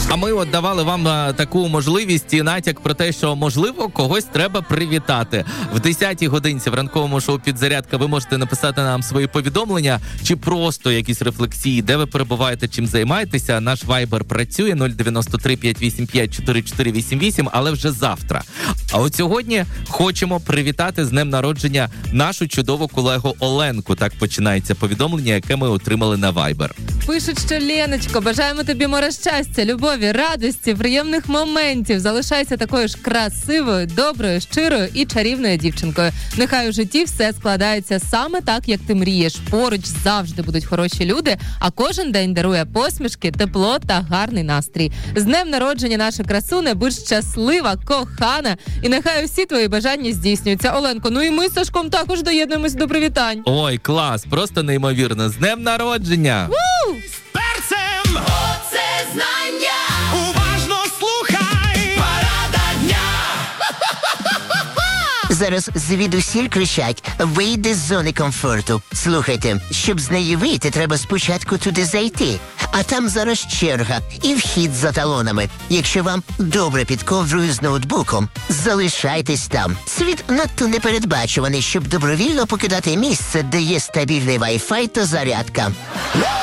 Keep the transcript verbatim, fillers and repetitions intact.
А ми от давали вам а, таку можливість і натяк про те, що, можливо, когось треба привітати. В десятій годинці в ранковому шоу «Підзарядка» ви можете написати нам свої повідомлення чи просто якісь рефлексії, де ви перебуваєте, чим займаєтеся. Наш вайбер працює нуль дев'яносто три п'ятсот вісімдесят п'ять чотирьдесят чотири вісімдесят вісім, але вже завтра. А от сьогодні хочемо привітати з днем народження нашу чудову колегу Оленку. Так починається повідомлення, яке ми отримали на вайбер. Пишуть, що Леночко, бажаємо тобі море щастя, любові, радості, приємних моментів. Залишайся такою ж красивою, доброю, щирою і чарівною дівчинкою. Нехай у житті все складається саме так, як ти мрієш. Поруч завжди будуть хороші люди, а кожен день дарує посмішки, тепло та гарний настрій. З днем народження, наша красуне, будь щаслива, кохана, і нехай усі твої бажання здійснюються. Оленко, ну і ми з Сашком також доєднуємося до привітань. Ой, клас, просто неймовірно. З днем народження! Ву! Перцем! Оце знання! Уважно слухай! Парада дня! Зараз звідусіль кричать: вийди з зони комфорту. Слухайте, щоб з неї вийти, треба спочатку туди зайти. А там зараз черга і вхід за талонами. Якщо вам добре під ковдрою з ноутбуком, залишайтесь там. Світ надто непередбачуваний, щоб добровільно покидати місце, де є стабільний вай-фай та зарядка.